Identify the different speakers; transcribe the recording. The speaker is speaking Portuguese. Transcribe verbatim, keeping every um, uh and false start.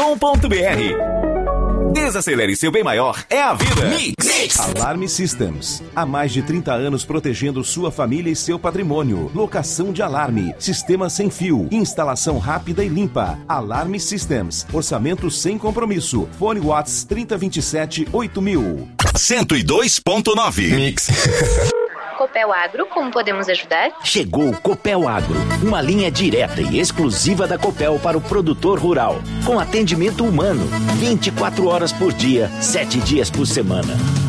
Speaker 1: com ponto b r. Desacelere seu bem maior, é a vida. Mix. Mix.
Speaker 2: Alarme Systems. Há mais de trinta anos protegendo sua família e seu patrimônio. Locação de alarme, sistema sem fio, instalação rápida e limpa. Alarme Systems. Orçamento sem compromisso. Fone Whats trinta vinte e sete oito mil.
Speaker 1: cento e dois ponto nove.
Speaker 3: Mix.
Speaker 4: Copel Agro, como podemos ajudar?
Speaker 5: Chegou o Copel Agro, uma linha direta e exclusiva da Copel para o produtor rural, com atendimento humano, vinte e quatro horas por dia, sete dias por semana.